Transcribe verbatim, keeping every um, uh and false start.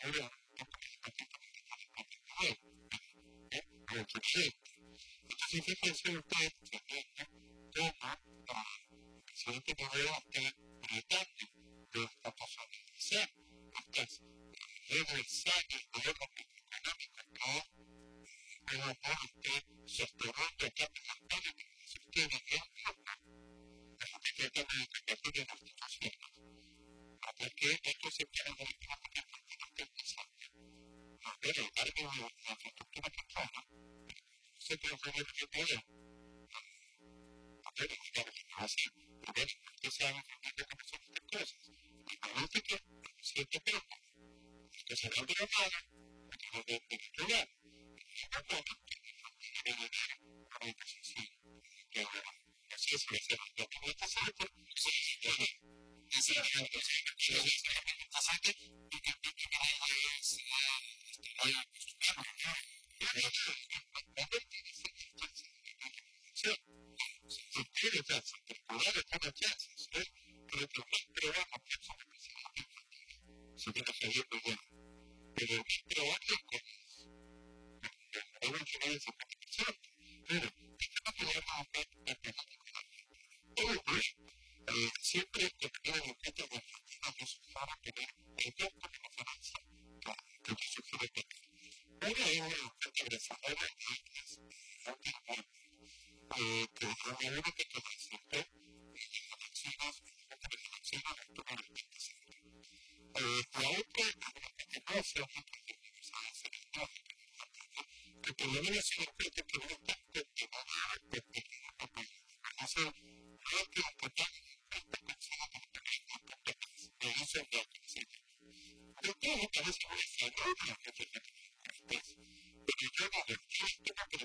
ahora hay algo suficiente. Entonces, fíjense ustedes también cómo el presidente Maduro está tratando de operacionalizar estas reversables modelos económicos que cada uno esté sosteniendo acá en la historia que se tiene que es lo que tratamos de combatir en las instituciones. Porque esto se quiere volver a poner en a ver, el barrio de la infraestructura centrana, se puede poner que puede. A ver, el barrio de la así, a ver, que se hagan familias que son estas cosas. Y parece que siete pesos, que se van de la mano, que se van de otro lugar. Y no puedo que me den una imposición. Que así es que se va a hacer esta salta, sí, sí, esa es la gente, que es esta salta, y que es hay acostumbrado, ¿no? Y a ver, a ver, se quiere darse, poder estar a chances, ¿eh? Pero el trabajo pienso que se tiene que seguir muy bueno. Pero el trabajo con el que no es importante. Pero, estamos llegando a un punto de todo es, siempre que tenemos en cuenta las personas que se van a tener el tiempo de referencia que se sugiere que ahora es una oferta agregada y es muy eh, que es una buena que te presentó en las elecciones, en las elecciones de octubre del veinticinco. Eh, la otra es una que no se ha hecho en las elecciones que por lo menos se encuentra que no está continuada de pequeño papel. Eso creo que es importante esta persona que tiene un me hizo la principio. Pero todo parece muy saludable que se pero yo no le quiero que